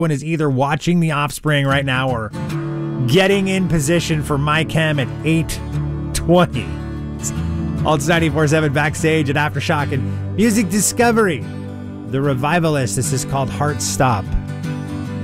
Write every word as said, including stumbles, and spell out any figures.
one is either watching The Offspring right now or getting in position for My Chem at eight twenty. Alts ninety-four seven backstage at Aftershock and Music Discovery. The Revivalist. This is called Heart Stop.